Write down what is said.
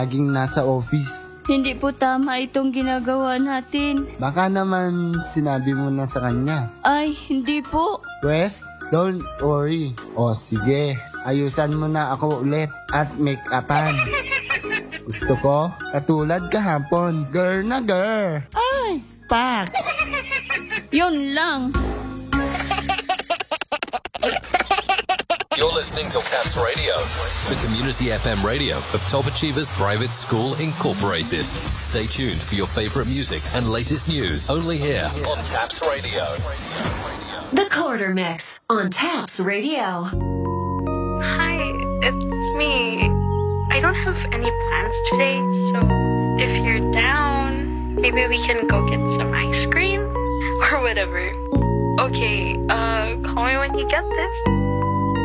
laging nasa office. Hindi po tama itong ginagawa natin. Baka naman sinabi mo na sa kanya. Ay, hindi po. Wes, don't worry. O sige, ayusan mo na ako ulit at make-upan. Gusto ko, katulad kahapon, girl na girl. Ay, pak! Yun lang. You're listening to TAPS Radio, the community FM radio of Top Achievers Private School Incorporated. Stay tuned for your favorite music and latest news only here on TAPS Radio. The Quarter Mix on TAPS Radio. Hi, it's me. I don't have any plans today, so if you're down, maybe we can go get some ice cream or whatever. Okay, call me when you get this.